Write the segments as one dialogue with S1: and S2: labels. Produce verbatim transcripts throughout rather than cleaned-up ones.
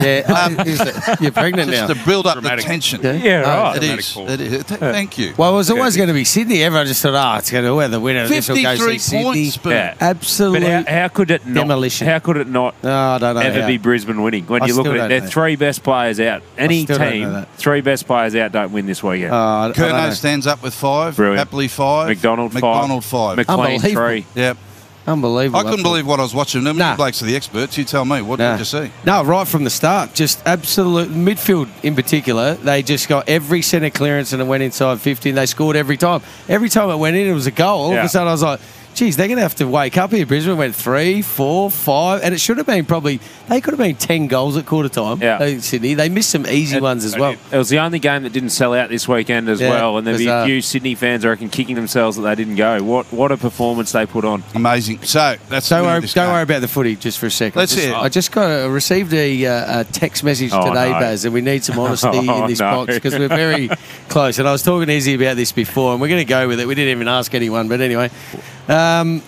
S1: Yeah, um, is it? You're pregnant
S2: just
S1: now.
S2: to build up
S3: Dramatic.
S2: the tension.
S1: Yeah,
S3: Yeah,
S1: Oh,
S3: right.
S2: It is. It is. Th- Thank you.
S1: Well, it was always going to be Sydney. Everyone just thought, oh, it's going to win the winner. This will go
S2: fifty-three
S1: see
S2: points,
S1: Sydney.
S2: but
S3: Yeah.
S1: Absolute
S3: But how, how could it not?
S1: demolition.
S3: How could it not
S1: No, I don't know.
S3: ever
S1: how.
S3: be Brisbane winning? When
S1: I
S3: you look
S1: still
S3: at it,
S1: don't
S3: their
S1: know.
S3: three best players out. Any
S1: still don't know
S3: team,
S1: that.
S3: three best players out don't win this weekend.
S1: Oh, I- I don't
S2: Curnow
S1: know.
S2: stands up with five.
S3: Brilliant.
S2: Happily five.
S3: McDonald,
S2: McDonald
S3: five.
S2: five.
S3: McLean
S1: Unbelievable.
S3: three.
S2: Yep.
S1: Unbelievable.
S2: I couldn't believe what I was watching. Them
S1: Nah.
S2: you blokes are the experts. You tell me. What
S1: Nah.
S2: did you see?
S1: No, right from the start, just absolute midfield in particular. They just got every centre clearance and it went inside fifty and they scored every time. Every time it went in, it was a goal. All of
S3: Yeah.
S1: a sudden, I was like, geez, they're going to have to wake up here. Brisbane went three, four, five, and it should have been probably, they could have been ten goals at quarter time.
S3: Yeah.
S1: uh, Sydney. They missed some easy
S3: It-
S1: ones as well.
S3: It was the only game that didn't sell out this weekend as
S1: Yeah,
S3: well, and there'll be a
S1: bizarre.
S3: few Sydney fans, I reckon, kicking themselves that they didn't go. What what a performance they put on.
S2: Amazing. So that's
S1: Don't
S2: the winner
S1: worry,
S2: of this
S1: don't
S2: game.
S1: worry about the footy just for a second.
S2: Let's
S1: Just-
S2: hear it.
S1: I just got a, received a, uh, a text message
S3: Oh,
S1: today,
S3: no.
S1: Baz, and we need some honesty
S3: Oh,
S1: in this
S3: no.
S1: box because we're very close. And I was talking to Izzy about this before, and we're going to go with it. We didn't even ask anyone, but anyway. Um,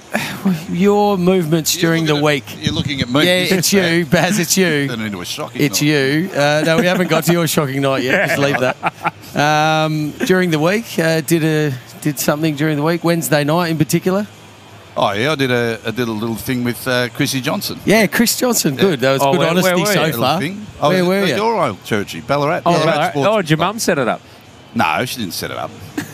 S1: your movements
S2: You're
S1: during the
S2: looking
S1: week.
S2: at- You're looking at me.
S1: Yeah, it's you, Baz, it's you.
S2: Turned into a shocking
S1: It's
S2: night.
S1: you. Uh, no, we haven't got to your shocking night yet. Just leave that. Um, during the week, uh, did a did something during the week. Wednesday night in particular.
S2: Oh yeah, I did a I did a little thing with uh, Chrissy Johnson.
S1: Yeah, Chris Johnson. Good. That was
S3: Oh,
S1: good
S3: where-
S1: honesty
S3: where were
S1: so
S3: you?
S2: Little
S1: far.
S2: thing. I
S1: Where
S2: was
S1: were
S2: at
S1: you?
S2: your old churchy, Ballarat.
S3: Oh,
S2: Ballarat
S3: right.
S2: Sports
S3: oh did your
S2: Club.
S3: mum set it up?
S2: No, she didn't set it up.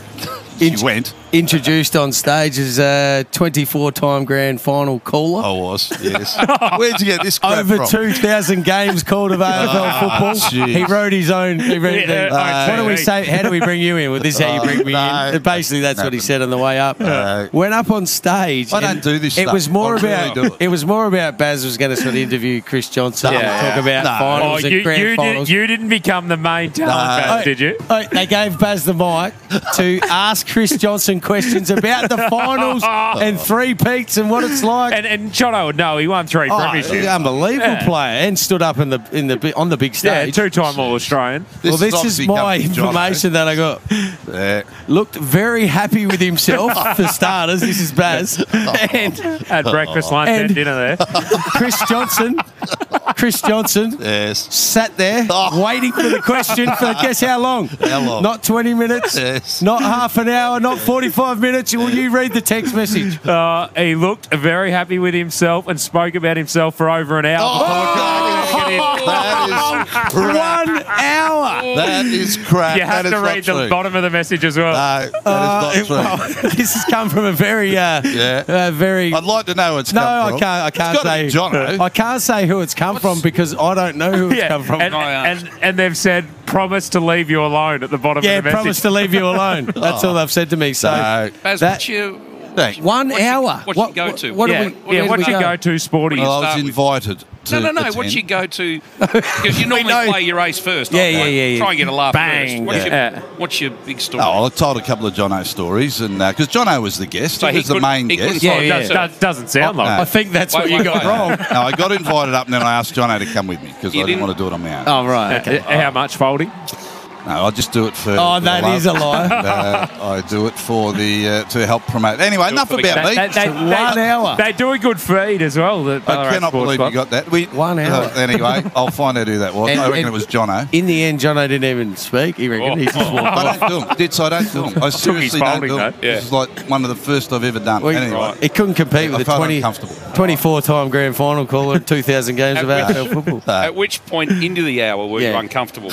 S2: she
S1: Int-
S2: went.
S1: Introduced on stage as a twenty-four-time grand final caller.
S2: I was. Yes. Where'd you get this crap
S1: Over
S2: from?
S1: two thousand games called of A F L
S2: Oh,
S1: football.
S2: jeez.
S1: He wrote his own. He wrote
S3: Yeah,
S1: the-
S3: uh,
S1: what do we say? How do we bring you in? Well, this is how you bring me
S2: No.
S1: in. Basically, that's what he said on the way up.
S2: No.
S1: Went up on stage.
S2: I don't
S1: and
S2: do this
S1: It
S2: stuff.
S1: was more
S2: I really
S1: about.
S2: do it.
S1: It was more about Baz was going to sort of interview Chris Johnson
S2: No.
S1: and talk about
S2: No.
S3: Oh,
S1: finals and
S3: you,
S1: grand
S3: you,
S1: finals.
S3: did, you didn't become the main talent,
S2: No.
S3: Baz, did you?
S1: Oh, they gave Baz the mic to ask Chris Johnson questions about the finals and three peats and what it's like.
S3: And, and Jono would know. He won three
S1: Oh,
S3: premierships.
S1: unbelievable
S3: Yeah.
S1: player and stood up in the in the bi- on the big
S3: Yeah,
S1: stage.
S3: two-time All-Australian.
S1: well, this is
S2: obviously
S1: my
S2: coming from Jono.
S1: information that I got.
S2: Yeah.
S1: Looked very happy with himself for starters. This is Baz and
S3: Had breakfast, lunch, and,
S1: And-
S3: dinner there.
S1: Chris Johnson. Chris Johnson
S2: Yes.
S1: sat there
S2: Oh.
S1: waiting for the question for guess how long?
S2: How long?
S1: Not twenty minutes.
S2: Yes.
S1: Not half an hour. Not forty-five minutes. Will you read the text message?
S3: Uh, he looked very happy with himself and spoke about himself for over an hour.
S2: Oh,
S3: before getting in.
S2: that is crap.
S1: One hour.
S2: That is crap.
S3: You have
S2: That
S3: to
S2: is not
S3: read the
S2: true.
S3: bottom of the message as well.
S2: No, that
S1: Uh,
S2: is not
S1: it-
S2: true.
S1: well, this has come from a very, uh,
S2: Yeah.
S1: uh, very.
S2: I'd like to know where it's
S1: No,
S2: come
S1: I
S2: from.
S1: can't. I can't
S2: it's gotta
S1: say.
S2: be Jono.
S1: I can't say who it's come from because I don't know who it's
S3: yeah,
S1: come from.
S3: and, and, and they've said, promise to leave you alone at the bottom
S1: yeah,
S3: of the message.
S1: promise to leave you alone. That's all they've said to me. So
S2: No.
S4: Baz,
S1: that-
S4: what's your
S2: Thanks.
S1: one
S4: What's your-
S1: hour.
S4: what's
S1: what,
S4: your go-to?
S1: What, what
S3: yeah,
S1: do we?
S3: yeah,
S1: where do
S3: what's
S1: we
S3: your
S1: go?
S3: go-to sporty?
S2: Well, I
S4: start
S2: was
S4: with?
S2: invited to
S4: no, no, no.
S2: attend.
S4: What's your go-to? Because you normally
S1: know-
S4: play your ace first.
S1: Yeah,
S4: aren't
S1: yeah,
S4: you?
S1: yeah, yeah.
S4: Try and get a laugh
S3: Bang.
S4: first. What's,
S3: Yeah.
S4: your, what's your big story?
S2: Oh, I told a couple of Jono stories, and because Jono was the guest,
S4: So
S2: he
S4: he
S2: was the
S4: couldn't-
S2: main
S4: he couldn't
S2: guest.
S1: Yeah,
S3: Oh,
S1: yeah.
S3: does, does, doesn't sound like
S2: No.
S1: I think that's
S4: Wait,
S1: what you
S4: wait,
S1: got
S4: wait.
S1: wrong.
S2: No, I got invited up, and then I asked Jono to come with me because I
S4: You
S2: didn't
S4: didn't?
S2: want to do it on my own.
S1: Oh right.
S3: it.
S1: Okay.
S3: Uh, How much folding?
S2: No, I just do it for.
S1: Oh,
S2: for
S1: that
S2: love.
S1: is a lie.
S2: And, uh, I do it for the uh, to help promote. Anyway, enough
S4: for the
S2: about me.
S3: They, they,
S1: One
S3: they,
S1: hour.
S3: They do a good feed as well. The
S2: I
S3: Ballarat
S2: cannot
S3: Sports
S2: believe
S3: Club.
S2: you got that. We,
S1: One hour.
S2: Uh, anyway, I'll find out who that was.
S1: And-
S2: I reckon
S1: and-
S2: it was Jono.
S1: In the end, Jono didn't even speak. He reckoned. He just walked
S2: I
S1: off.
S2: don't do them. Did so I don't do them. I seriously don't
S3: folding,
S2: do them.
S3: though.
S4: Yeah.
S2: This is like one of the first I've ever done.
S1: Well,
S2: anyway,
S1: It couldn't compete
S2: I
S1: with the
S2: felt
S1: twenty,
S2: uncomfortable.
S1: twenty-four-time grand final caller, two thousand games of A F L football.
S4: At which point into the hour were
S1: Yeah.
S4: you uncomfortable?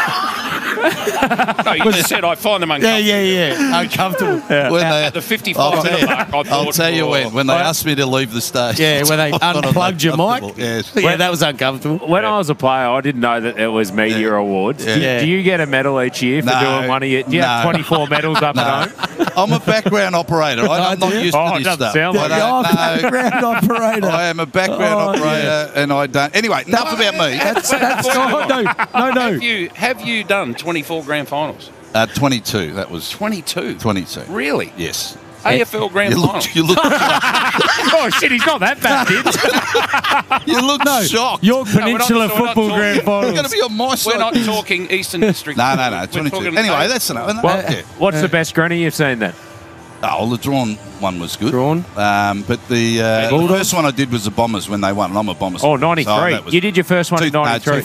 S4: no, you just said I find them
S1: Yeah,
S4: uncomfortable.
S1: yeah, yeah. Uncomfortable. Yeah,
S2: when they,
S4: At the fifty-five
S2: I'll,
S4: minute
S2: tell,
S4: mark, I
S2: I'll
S4: thought,
S2: tell you
S4: oh,
S2: when. When they asked me to leave the stage.
S1: when they
S2: I was
S1: unplugged your mic.
S2: uncomfortable. Yes.
S1: Yeah, that was uncomfortable.
S3: When I was a player, I didn't know that it was media
S2: Yeah.
S3: awards.
S2: Yeah.
S3: Do,
S1: Yeah.
S3: do you get a medal each year for
S2: No.
S3: doing one of your? Do you have
S2: No.
S3: twenty-four medals up
S2: No.
S3: at home?
S2: I'm a background operator. I, I'm not
S1: do you?
S2: used
S3: Oh,
S2: to
S3: it
S2: this
S3: doesn't
S2: stuff.
S3: sound like
S2: I
S3: it.
S1: Oh,
S2: don't know.
S1: background operator.
S2: I am a background
S1: Oh,
S2: operator, and I don't. Anyway, enough about me.
S1: That's, that's oh, no, no, no.
S4: Have you have you done twenty-four grand finals?
S2: Uh, twenty-two. That was
S4: twenty-two.
S2: twenty-two.
S4: Really?
S2: Yes.
S4: A F L grand
S2: You
S4: finals.
S2: look. You look.
S3: Oh shit, he's not that bad, kid.
S2: you look shocked.
S1: York
S4: we're not-
S1: Peninsula
S4: we're not
S1: Football
S4: talking-
S1: Grand
S2: You're going
S1: Finals.
S2: to be on my
S4: We're
S2: side.
S4: not talking Eastern District.
S2: No, no, no.
S4: We're
S2: twenty-two.
S4: talking-
S2: Anyway, that's enough.
S3: Well,
S2: yeah.
S3: What's the best granny you've seen then?
S2: Oh, well, the drawn one was good.
S1: Drawn?
S2: Um, but the, uh, the
S1: Bulldogs?
S2: first one I did was the Bombers when they won. And I'm a Bombers.
S3: Oh,
S2: fan, so
S3: ninety-three.
S2: that was-
S3: You did your first one in
S2: Two- no,
S3: ninety-three.